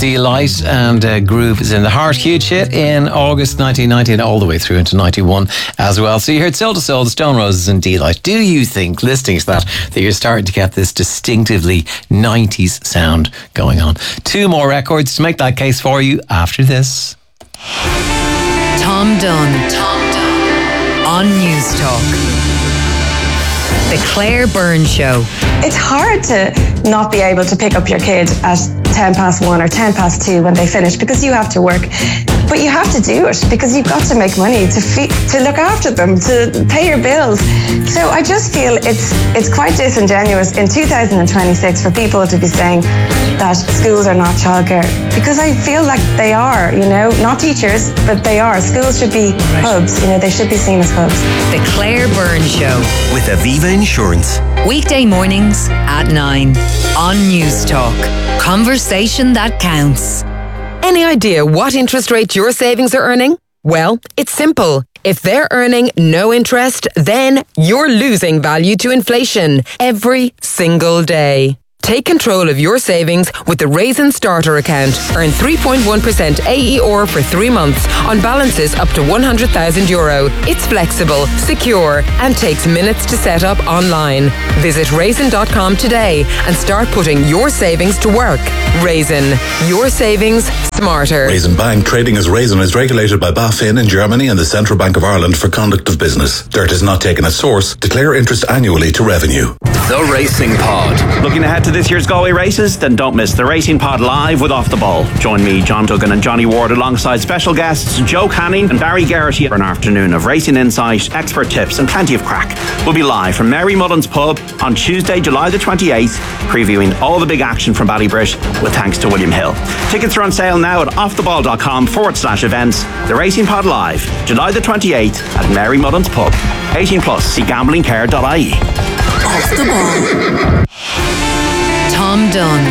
Delight and Groove is in the Heart. Huge hit in August 1990 and all the way through into 91 as well. So you heard Soul to Soul, the Stone Roses and Delight. Do you think, listening to that you're starting to get this distinctively 90s sound going on? Two more records to make that case for you after this. Tom Dunn on News Talk. The Claire Byrne Show. It's hard to not be able to pick up your kid at 1:10 or 2:10 when they finish because you have to work. But you have to do it because you've got to make money to look after them, to pay your bills. So I just feel it's quite disingenuous in 2026 for people to be saying that schools are not childcare, because I feel like they are, not teachers, but they are. Schools should be hubs, they should be seen as hubs. The Claire Byrne Show. With Aviva Insurance. Weekday mornings at 9 on News Talk. Conversation that counts. Any idea what interest rate your savings are earning? Well, it's simple. If they're earning no interest, then you're losing value to inflation every single day. Take control of your savings with the Raisin Starter account. Earn 3.1% AER for 3 months on balances up to €100,000. It's flexible, secure, and takes minutes to set up online. Visit raisin.com today and start putting your savings to work. Raisin, your savings smarter. Raisin Bank, trading as Raisin, is regulated by BaFin in Germany and the Central Bank of Ireland for conduct of business. Dirt is not taken as source. Declare interest annually to revenue. The Racing Pod. Looking ahead to this year's Galway races? Then don't miss the Racing Pod live with Off the Ball. Join me, John Duggan and Johnny Ward, alongside special guests Joe Canning and Barry Geraghty for an afternoon of racing insight, expert tips and plenty of crack. We'll be live from Mary Mullen's Pub on Tuesday, July the 28th, previewing all the big action from Ballybrit with thanks to William Hill. Tickets are on sale now at offtheball.com/events. The Racing Pod live, July the 28th at Mary Mullen's Pub. 18 plus, see gamblingcare.ie. Off the Ball. Tom Dunn.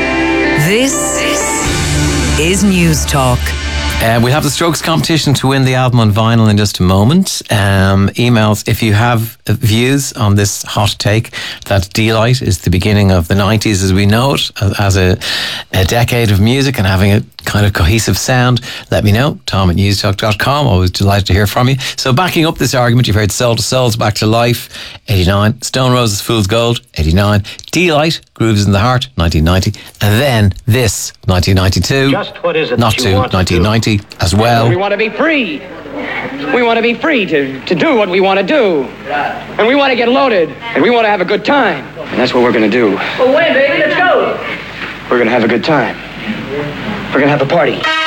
This is News Talk. We'll have the Strokes competition to win the album on vinyl in just a moment. Emails, if you have views on this hot take that Delight is the beginning of the 90s as we know it, as a decade of music and having a kind of cohesive sound, let me know. Tom@newstalk.com. Always delighted to hear from you. So backing up this argument, you've heard Soul to Soul's Back to Life, 89. Stone Roses' Fool's Gold, 89. Delight, Grooves in the Heart, 1990. And then this, 1992. Just what is it Not to 1990 as well. We want to be free. We want to be free to do what we want to do. And we want to get loaded. And we want to have a good time. And that's what we're going to do. Well, wait, baby, let's go. We're going to have a good time. We're going to have a party.